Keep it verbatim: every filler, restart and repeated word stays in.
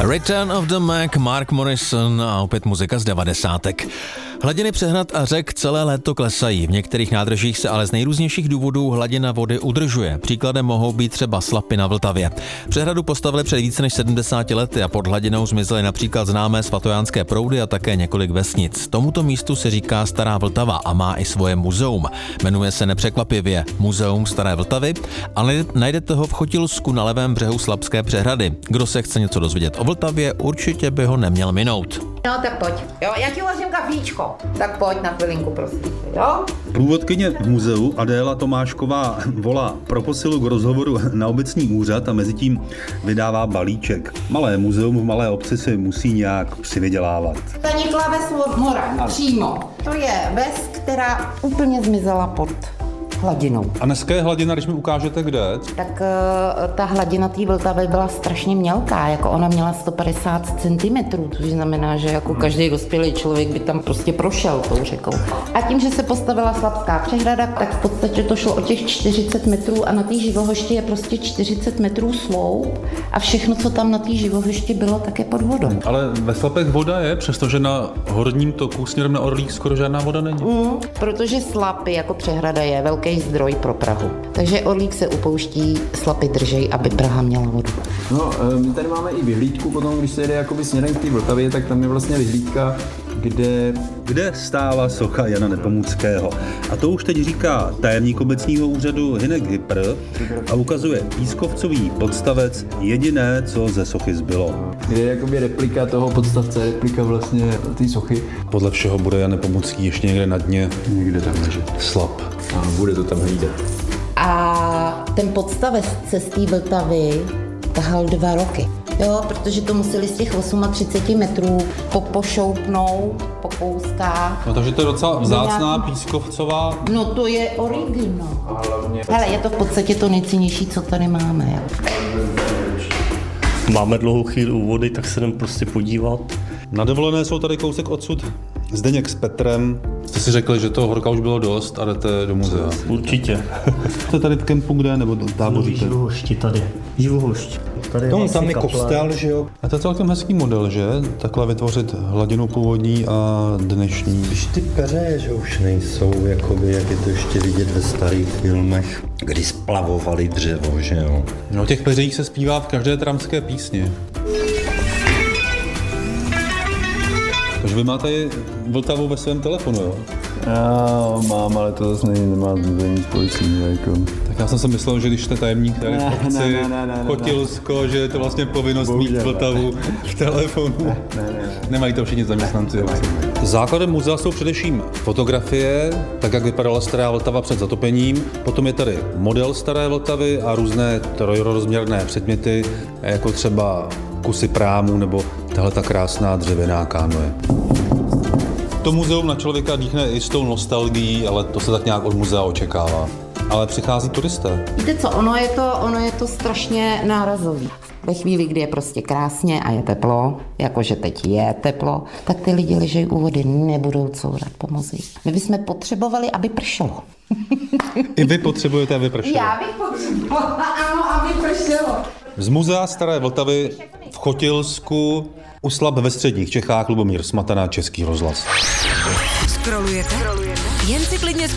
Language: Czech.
Return of the Mac, Mark Morrison a opět muzika z devadesátek. Hladiny přehrad a řek celé léto klesají. V některých nádržích se ale z nejrůznějších důvodů hladina vody udržuje. Příkladem mohou být třeba Slapy na Vltavě. Přehradu postavili před více než sedmdesáti lety a pod hladinou zmizely například známé svatojánské proudy a také několik vesnic. Tomuto místu se říká Stará Vltava a má i svoje muzeum. Jmenuje se nepřekvapivě Muzeum Staré Vltavy, ale najdete ho v Chotilsku na levém břehu Slapské přehrady. Kdo se chce něco dozvědět o Vltavě, určitě by ho neměl minout. No tak pojď, jo, já ti uvařím kafíčko, tak pojď na chvilinku, prosím, jo? Průvodkyně v muzeu Adéla Tomášková volá pro posilu k rozhovoru na obecní úřad a mezitím vydává balíček. Malé muzeum v malé obci si musí nějak přivydělávat. Zanikla ves Moraň, přímo. To je ves, která úplně zmizela pod hladinou. A dneska je hladina, když mi ukážete kde? Tak uh, ta hladina té Vltavy byla strašně mělká, jako ona měla sto padesát centimetrů, což znamená, že jako každý dospělý člověk by tam prostě prošel tou řekou. A tím, že se postavila Slapská přehrada, tak v podstatě to šlo o těch čtyřicet metrů a na té Živohošti je prostě čtyřicet metrů sloup a všechno, co tam na té Živohošti bylo, tak je pod vodou. Ale ve Slapech voda je, přestože na horním toku směrem na Orlík skoro žádná voda není. Mm, protože Slapy jako přehrada je velký zdroj pro Prahu. Takže Orlík se upouští, Slapy držej, aby Praha měla vodu. No, my tady máme i vyhlídku, potom když se jede jakoby směrem k té Vltavě, tak tam je vlastně vyhlídka, kde... Kde stála socha Jana Nepomuckého. A to už teď říká tajemník obecního úřadu Hynek Hypr a ukazuje pískovcový podstavec, jediné, co ze sochy zbylo. Kde je jakoby replika toho podstavce, replika vlastně té sochy. Podle všeho bude Jan Nepomucký ještě někde na dně. Někde tam ležet. Slap. A bude to tam hlídat. A ten podstavec z té Vltavy tahal dva roky. Jo, protože to museli z těch třicet osm metrů popošoupnout po kouskách. No takže to je docela vzácná pískovcová. No to je originál. Hele, je to v podstatě to nejcennější, co tady máme. Jo. Máme dlouhou chvíli u vody, tak se jdem prostě podívat. Na dovolené jsou tady kousek odsud Zdeněk s Petrem. Jste si řekli, že toho horka už bylo dost a jdete do muzea. Určitě. Jste tady v kempu kde, nebo táboříte? Živohošti tady. Živohošti. Tady Tom, vlastně tam je kaple. kostel, že jo? A to je celkem hezký model, že? Takhle vytvořit hladinu původní a dnešní. Když ty peřeje, že už nejsou, jakoby, jak je to ještě vidět ve starých filmech, kdy splavovali dřevo, že jo? No těch peřejích se zpívá v každé tramské písni. Takže vy máte Vltavu ve svém telefonu, jo? Já mám, ale to zase není, nemá nic společného. Jako. Tak já jsem si myslel, že když jste tajemník tady v obci, ne, ne, ne, Chotilsko, že je to vlastně povinnost Bohužel, mít Vltavu v telefonu. Ne, ne, ne. Nemají to všichni zaměstnanci. Základem muzea jsou především fotografie, tak jak vypadala Stará Vltava před zatopením. Potom je tady model Staré Vltavy a různé trojrozměrné předměty, jako třeba kusy prámů nebo tahle ta krásná dřevěná kánoe. To muzeum na člověka dýchne i s tou nostalgií, ale to se tak nějak od muzea očekává. Ale přichází turisté. Víte co, ono je to, ono je to strašně nárazový. Ve chvíli, kdy je prostě krásně a je teplo, jakože teď je teplo, tak ty lidi ležejí u vody, nebudou courat po muzeu. My bychom potřebovali, aby pršelo. I vy potřebujete, aby pršelo. Já bych potřebovala, ano, aby pršelo. Z muzea Staré Vltavy v Chotilsku u Slap ve středních Čechách Lubomír Smatana, Český rozhlas. Scrollujete? Jen si klidně